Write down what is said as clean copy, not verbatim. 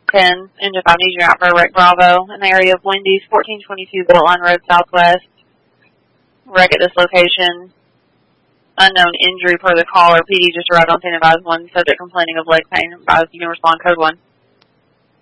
10, engine 5 needs you out for a wreck Bravo in the area of Wendy's, 1422 Beltline Road Southwest. Wreck at this location. Unknown injury per the caller. PD just arrived on scene, advised 1 subject complaining of leg pain. Advised you can respond code 1.